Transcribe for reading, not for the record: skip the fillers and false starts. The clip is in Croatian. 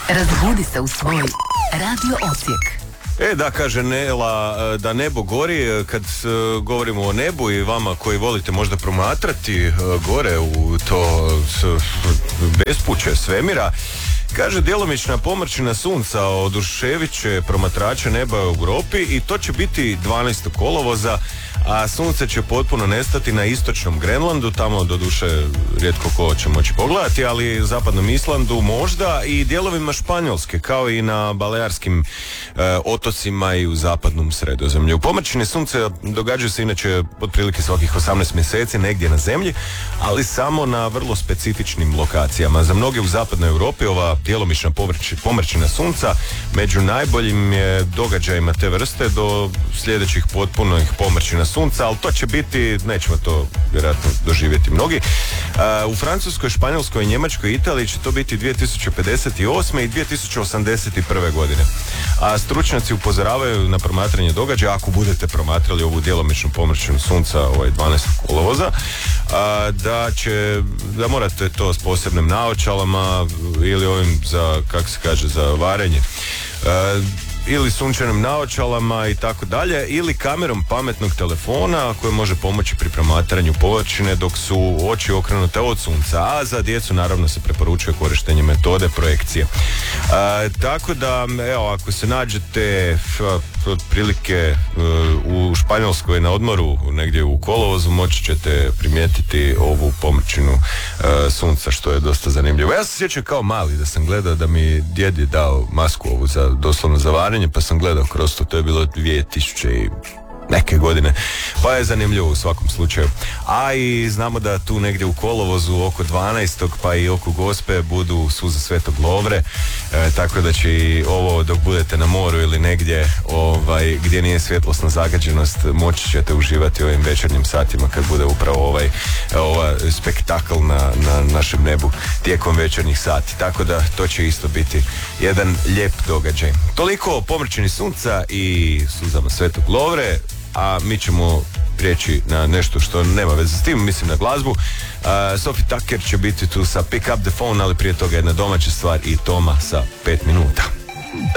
Razbudi se u svoj Radio Osijek. Da, kaže Nela da nebo gori. Kad govorimo o nebu i vama koji volite možda promatrati gore u to bespuće svemira, kaže djelomična pomrčina sunca oduševit će promatrače neba u Europi i to će biti 12. kolovoza, a sunce će potpuno nestati na istočnom Grenlandu, tamo doduše rijetko ko će moći pogledati, ali zapadnom Islandu možda i dijelovima Španjolske, kao i na Balearskim otocima i u zapadnom Sredozemlju. Pomrčine sunce događaju se inače otprilike svakih 18 mjeseci negdje na zemlji, ali samo na vrlo specifičnim lokacijama. Za mnoge u zapadnoj Europi ova djelomična pomrčina sunca među najboljim je događajima te vrste do sljedećih potpunih pomrčina sunca, ali to će biti, nećemo to vjerojatno doživjeti mnogi. U Francuskoj, Španjolskoj, Njemačkoj i Italiji će to biti 2058. i 2081. godine. A stručnjaci upozoravaju na promatranje događaja, ako budete promatrali ovu djelomičnu pomrčinu sunca 12. kolovoza, da morate to s posebnim naočalama ili ovim za, kako se kaže, za varenje, ili sunčanim naočalama i tako dalje, ili kamerom pametnog telefona koje može pomoći pri promatranju površine dok su oči okrenute od sunca, a za djecu naravno se preporučuje korištenje metode projekcije. Tako da, evo, ako se nađete otprilike u Španjolskoj na odmoru negdje u kolovozu, moći ćete primijetiti ovu pomrčinu sunca, što je dosta zanimljivo. Ja se sjećam kao mali da sam gledao da mi djed je dao masku ovu za doslovno za varenje, pa sam gledao kroz to je bilo 2000 i neke godine, pa je zanimljivo u svakom slučaju. A i znamo da tu negdje u kolovozu oko 12. pa i oko Gospe budu suze Svetog Lovre, tako da će i ovo dok budete na moru ili negdje gdje nije svjetlosna zagađenost, moći ćete uživati ovim večernjim satima kad bude upravo ova spektakl na našem nebu tijekom večernjih sati, tako da to će isto biti jedan lijep događaj. Toliko o pomrčini sunca i suzama Svetog Lovre, a mi ćemo prijeći na nešto što nema veze s tim, mislim na glazbu. Sophie Tucker će biti tu sa Pick Up The Phone, ali prije toga jedna domaća stvar i Toma sa 5 minuta.